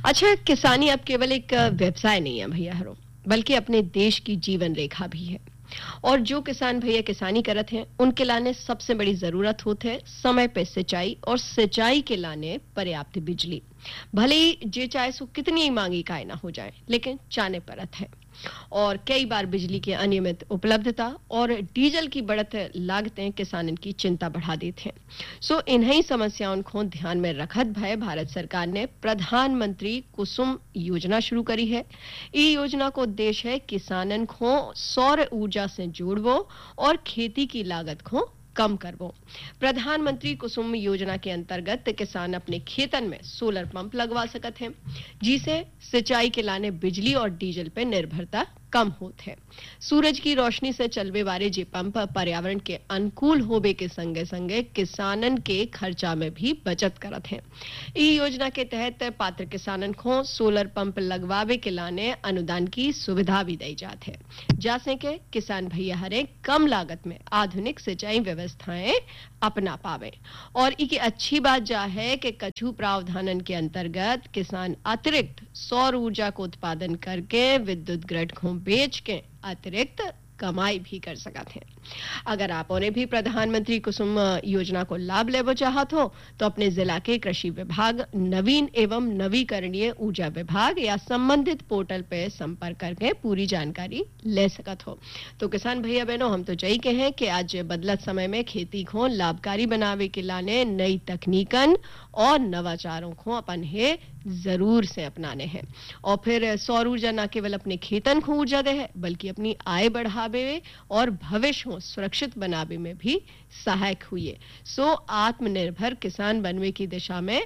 अच्छा, किसानी अब केवल एक व्यवसाय नहीं है भैया हरो, बल्कि अपने देश की जीवन रेखा भी है। और जो किसान भैया किसानी करत हैं, उनके लाने सबसे बड़ी जरूरत होते है समय पे सिंचाई, और सिंचाई के लाने पर्याप्त बिजली। भले ही जे चाहे सो कितनी ही मांगी काय ना हो जाए, लेकिन चाने परत है। और कई बार बिजली की अनियमित उपलब्धता और डीजल की बढ़त लागतें किसानन की चिंता बढ़ा देते हैं। सो इन्हीं समस्याओं को ध्यान में रखत भय भारत सरकार ने प्रधानमंत्री कुसुम योजना शुरू करी है। ये योजना को उद्देश्य है किसानन को सौर ऊर्जा से जोड़वो और खेती की लागत को कम करवो। प्रधानमंत्री कुसुम योजना के अंतर्गत किसान अपने खेतन में सोलर पंप लगवा सकते हैं, जिसे सिंचाई के लाने बिजली और डीजल पे निर्भरता कम होत है। सूरज की रोशनी से चलवे वाले जे पंप पर्यावरण के अनुकूल होबे के संगे संगे किसानन के खर्चा में भी बचत करत हैं। ई योजना के तहत पात्र किसानन को सोलर पंप लगवावे के लाने अनुदान की सुविधा भी दी जाती है, जैसे कि किसान भैया हरे कम लागत में आधुनिक सिंचाई व्यवस्थाएं अपना पावे। और इकी अच्छी बात जा है कि कछु प्रावधानन के अंतर्गत किसान अतिरिक्त सौर ऊर्जा को उत्पादन करके विद्युत ग्रिड को बेच के अतिरिक्त कमाई भी कर सकते हैं। अगर आपने भी प्रधानमंत्री कुसुम योजना को लाभ लेवो चाहत हो, तो अपने जिला के कृषि विभाग, नवीन एवं नवीकरणीय ऊर्जा विभाग या संबंधित पोर्टल पे संपर्क करके पूरी जानकारी ले सकत हो। तो किसान भैया बहनों, हम तो यही कहें कि आज बदलत समय में खेती को लाभकारी बनावे के लाने नई तकनीकन और नवाचारों को अपन है जरूर से अपनाने हैं। और फिर सौर ऊर्जा न केवल अपने खेतन को ऊर्जा दे है, बल्कि अपनी आय बढ़ावे और भविष्य को सुरक्षित बनावे में भी सहायक हुई है। सो आत्मनिर्भर किसान बनने की दिशा में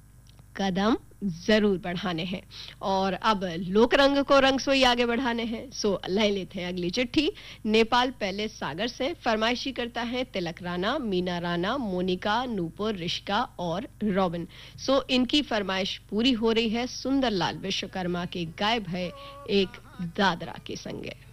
कदम जरूर बढ़ाने हैं। और अब लोक रंग को रंग सोई आगे बढ़ाने हैं। सो ले लेते हैं अगली चिट्ठी। नेपाल पहले सागर से फरमाइशी करता है तिलक राणा, मीना राणा, मोनिका, नूपुर, रिश्का और रॉबिन। सो इनकी फरमाइश पूरी हो रही है सुंदरलाल विश्वकर्मा के गायब है एक दादरा के संगे।